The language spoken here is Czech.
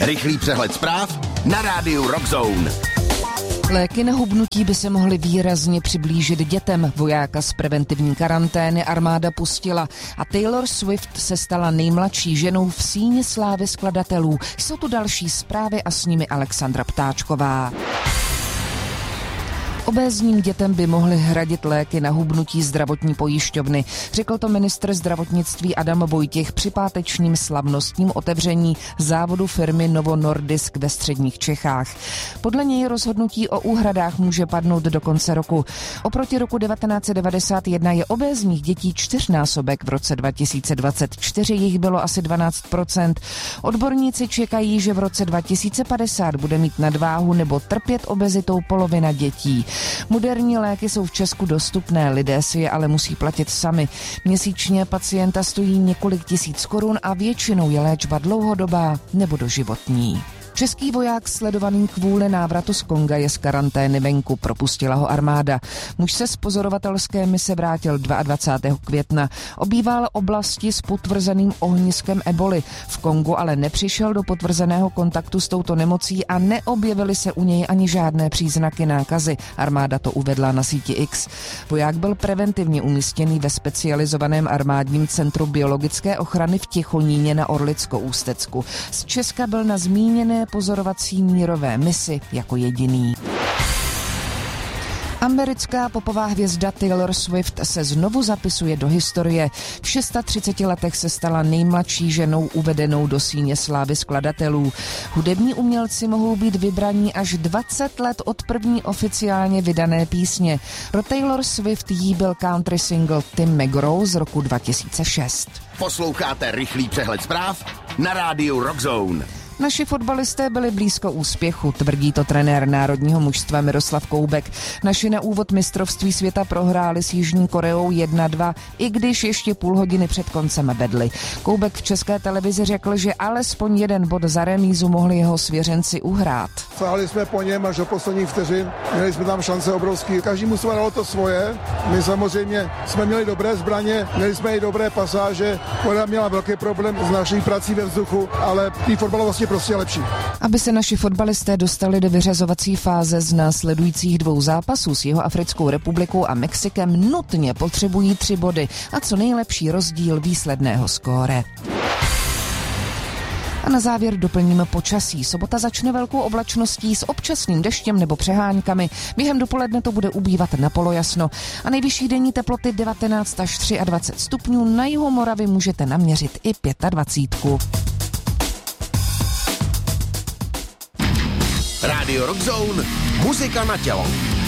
Rychlý přehled zpráv na rádiu Rock Zone. Léky na hubnutí by se mohly výrazně přiblížit dětem. Vojáka z preventivní karantény armáda pustila a Taylor Swift se stala nejmladší ženou v síni slávy skladatelů. Jsou tu další zprávy a s nimi Alexandra Ptáčková. Obézním dětem by mohly hradit léky na hubnutí zdravotní pojišťovny. Řekl to ministr zdravotnictví Adam Vojtěch při pátečním slavnostním otevření závodu firmy Novo Nordisk ve středních Čechách. Podle něj rozhodnutí o úhradách může padnout do konce roku. Oproti roku 1991 je obézních dětí čtyřnásobek. V roce 2024 jich bylo asi 12%. Odborníci čekají, že v roce 2050 bude mít nadváhu nebo trpět obezitou polovina dětí. Moderní léky jsou v Česku dostupné, lidé si je ale musí platit sami. Měsíčně pacienta stojí několik tisíc korun a většinou je léčba dlouhodobá nebo doživotní. Český voják sledovaný kvůli návratu z Konga je z karantény venku, propustila ho armáda. Muž se z pozorovatelské mise vrátil 22. května. Obýval oblasti s potvrzeným ohniskem eboli. V Kongu ale nepřišel do potvrzeného kontaktu s touto nemocí a neobjevily se u něj ani žádné příznaky nákazy. Armáda to uvedla na síti X. Voják byl preventivně umístěný ve specializovaném armádním centru biologické ochrany v Tichoníně na Orlicko-Ústecku. Z Česka byl na zmíněné pozorovací mírové misi jako jediný. Americká popová hvězda Taylor Swift se znovu zapisuje do historie. V 36 letech se stala nejmladší ženou uvedenou do síně slávy skladatelů. Hudební umělci mohou být vybraní až 20 let od první oficiálně vydané písně. Pro Taylor Swift jí byl country single Tim McGraw z roku 2006. Posloucháte rychlý přehled zpráv na rádiu Rock Zone. Naši fotbalisté byli blízko úspěchu, tvrdí to trenér národního mužstva Miroslav Koubek. Naši na úvod mistrovství světa prohráli s Jižní Koreou 1-2, i když ještě půl hodiny před koncem vedli. Koubek v České televizi řekl, že alespoň jeden bod za remízu mohli jeho svěřenci uhrát. Sáhli jsme po něm až do posledních vteřin, měli jsme tam šance obrovský. Každý musel dalo to svoje. My samozřejmě jsme měli dobré zbraně, měli jsme i dobré pasáže. Korea měla velký problém s naší prací ve vzduchu, ale tý fotbal vlastně prostě lepší. Aby se naši fotbalisté dostali do vyřazovací fáze z následujících dvou zápasů s Jihoafrickou republikou a Mexikem, nutně potřebují 3 body a co nejlepší rozdíl výsledného skóre. A na závěr doplníme počasí. Sobota začne velkou oblačností s občasným deštěm nebo přeháňkami. Během dopoledne to bude ubývat na polojasno. A nejvyšší denní teploty 19 až 23 stupňů. Na jihu Moravy můžete naměřit i 25. Rádio Rock Zone, muzika na tělo.